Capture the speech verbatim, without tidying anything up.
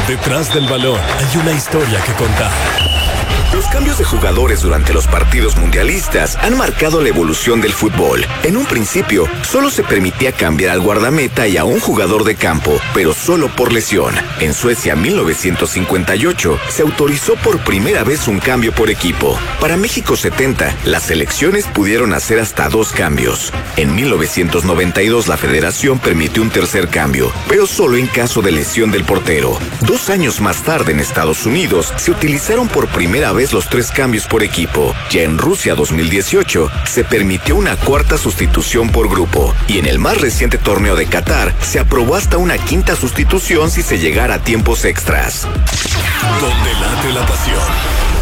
Detrás del balón hay una historia que contar. Los cambios de jugadores durante los partidos mundialistas han marcado la evolución del fútbol. En un principio, solo se permitía cambiar al guardameta y a un jugador de campo, pero solo por lesión. En Suecia mil novecientos cincuenta y ocho, se autorizó por primera vez un cambio por equipo. Para México setenta, las selecciones pudieron hacer hasta dos cambios. En mil novecientos noventa y dos, la Federación permitió un tercer cambio, pero solo en caso de lesión del portero. Dos años más tarde, en Estados Unidos, se utilizaron por primera vez los tres cambios por equipo. Ya en Rusia dos mil dieciocho se permitió una cuarta sustitución por grupo, y en el más reciente torneo de Qatar se aprobó hasta una quinta sustitución si se llegara a tiempos extras. Donde late la pasión.